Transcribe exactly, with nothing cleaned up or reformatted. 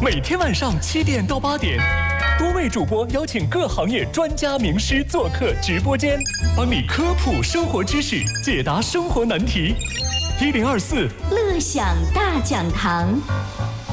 每天晚上七点到八点，多位主播邀请各行业专家名师做客直播间，帮你科普生活知识，解答生活难题。一零二四乐享大讲堂。